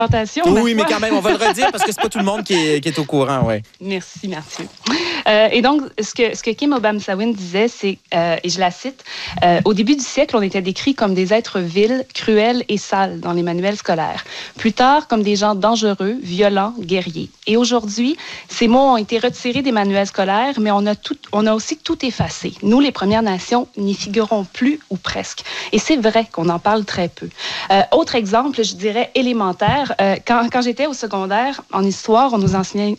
Oui, mais quand même, on va le redire parce que c'est pas tout le monde qui est au courant, ouais. Merci, Mathieu. Et donc, ce que Kim Obamsawin disait, c'est, et je la cite, au début du siècle, on était décrits comme des êtres vils, cruels et sales dans les manuels scolaires. Plus tard, comme des gens dangereux, violents, guerriers. Et aujourd'hui, ces mots ont été retirés des manuels scolaires, mais on a aussi tout effacé. Nous, les Premières Nations, n'y figurons plus ou presque. Et c'est vrai qu'on en parle très peu. Autre exemple, je dirais élémentaire. Quand j'étais au secondaire, en histoire, on nous enseignait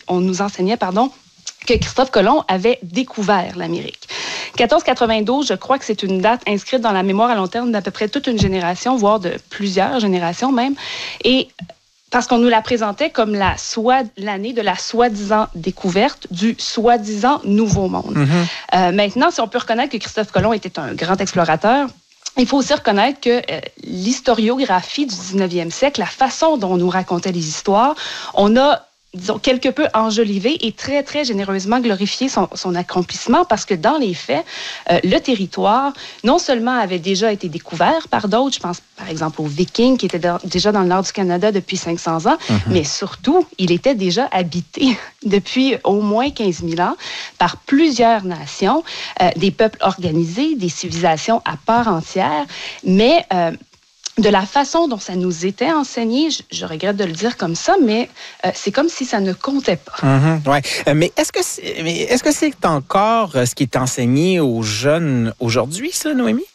que Christophe Colomb avait découvert l'Amérique. 1492, je crois que c'est une date inscrite dans la mémoire à long terme d'à peu près toute une génération, voire de plusieurs générations même. Et parce qu'on nous la présentait comme l'année de la soi-disant découverte du soi-disant Nouveau Monde. Maintenant, si on peut reconnaître que Christophe Colomb était un grand explorateur, il faut aussi reconnaître que l'historiographie du 19e siècle, la façon dont on nous racontait les histoires, on a, disons, quelque peu enjolivé et très, très généreusement glorifié son accomplissement parce que dans les faits, le territoire, non seulement avait déjà été découvert par d'autres, je pense par exemple aux Vikings qui étaient déjà dans le nord du Canada depuis 500 ans, mais surtout, il était déjà habité depuis au moins 15 000 ans par plusieurs nations, des peuples organisés, des civilisations à part entière, mais de la façon dont ça nous était enseigné, je regrette de le dire comme ça, mais c'est comme si ça ne comptait pas. Ouais. Mais est-ce que c'est encore ce qui est enseigné aux jeunes aujourd'hui, ça, Noémie?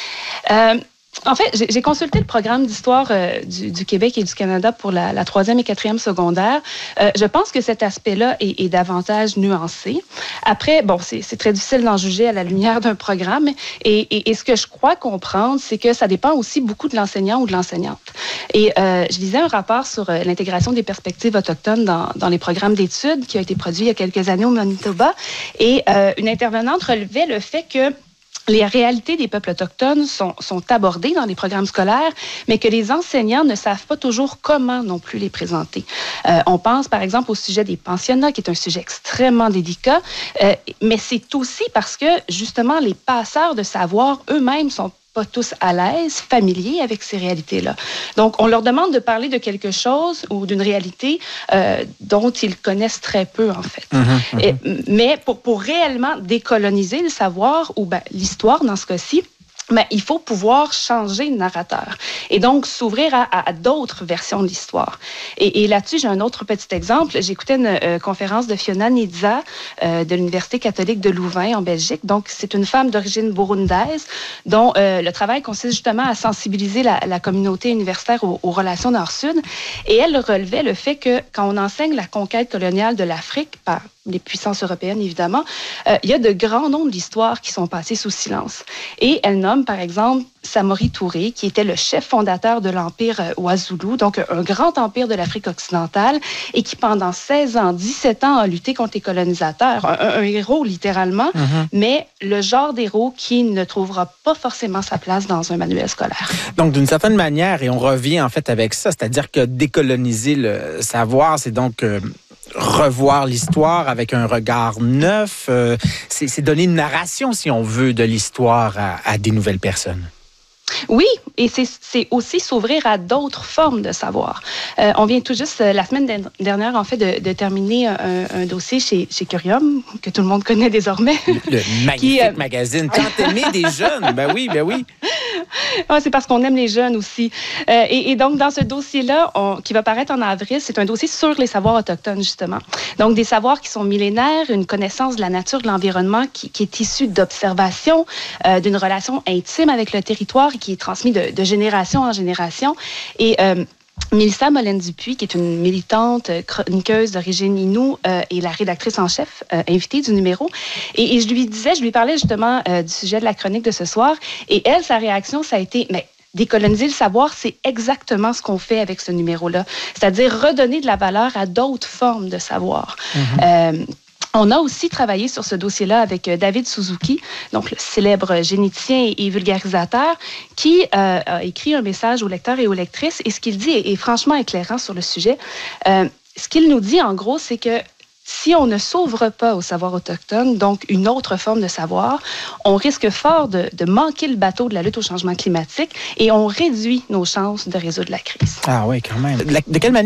En fait, j'ai consulté le programme d'histoire du Québec et du Canada pour la 3e et 4e secondaire. Je pense que cet aspect-là est davantage nuancé. Après, bon, c'est très difficile d'en juger à la lumière d'un programme. Et ce que je crois comprendre, c'est que ça dépend aussi beaucoup de l'enseignant ou de l'enseignante. Et je lisais un rapport sur l'intégration des perspectives autochtones dans les programmes d'études qui a été produit il y a quelques années au Manitoba. Et une intervenante relevait le fait que les réalités des peuples autochtones sont abordées dans les programmes scolaires, mais que les enseignants ne savent pas toujours comment non plus les présenter. On pense par exemple au sujet des pensionnats, qui est un sujet extrêmement délicat, mais c'est aussi parce que justement les passeurs de savoir eux-mêmes sont pas tous à l'aise, familiers avec ces réalités-là. Donc, on leur demande de parler de quelque chose ou d'une réalité dont ils connaissent très peu, en fait. Mais pour réellement décoloniser le savoir ou l'histoire, dans ce cas-ci, il faut pouvoir changer le narrateur et donc s'ouvrir à d'autres versions de l'histoire. Et là-dessus, j'ai un autre petit exemple. J'écoutais une conférence de Fiona Nidza de l'Université catholique de Louvain en Belgique. Donc, c'est une femme d'origine burundaise dont le travail consiste justement à sensibiliser la communauté universitaire aux relations nord-sud. Et elle relevait le fait que quand on enseigne la conquête coloniale de l'Afrique par les puissances européennes, évidemment, il y a de grands noms de l'histoire qui sont passés sous silence. Et elle nomme, par exemple, Samori Touré, qui était le chef fondateur de l'Empire Ouazulu, donc un grand empire de l'Afrique occidentale, et qui, pendant 16 ans, 17 ans, a lutté contre les colonisateurs. Un héros, littéralement, mais le genre d'héros qui ne trouvera pas forcément sa place dans un manuel scolaire. Donc, d'une certaine manière, et on revient en fait avec ça, c'est-à-dire que décoloniser le savoir, c'est donc revoir l'histoire avec un regard neuf. C'est donner une narration, si on veut, de l'histoire à des nouvelles personnes. Oui, et c'est aussi s'ouvrir à d'autres formes de savoir. On vient tout juste, la semaine dernière, en fait, de terminer un dossier chez Curium, que tout le monde connaît désormais. Le magnifique magazine tant aimé des jeunes. Ben oui. C'est parce qu'on aime les jeunes aussi. Et donc, dans ce dossier-là, qui va paraître en avril, c'est un dossier sur les savoirs autochtones, justement. Donc, des savoirs qui sont millénaires, une connaissance de la nature, de l'environnement qui est issue d'observation, d'une relation intime avec le territoire et qui est transmise de génération en génération. Et Mélissa Molène-Dupuis, qui est une militante chroniqueuse d'origine Innu et la rédactrice en chef invitée du numéro. Et je lui parlais justement du sujet de la chronique de ce soir. Et elle, sa réaction, ça a été... Décoloniser le savoir, c'est exactement ce qu'on fait avec ce numéro-là. C'est-à-dire redonner de la valeur à d'autres formes de savoir. On a aussi travaillé sur ce dossier-là avec David Suzuki, donc le célèbre généticien et vulgarisateur, qui a écrit un message aux lecteurs et aux lectrices. Et ce qu'il dit est franchement éclairant sur le sujet. Ce qu'il nous dit, en gros, c'est que si on ne s'ouvre pas au savoir autochtone, donc une autre forme de savoir, on risque fort de manquer le bateau de la lutte au changement climatique et on réduit nos chances de résoudre la crise. Ah oui, quand même. De quelle manière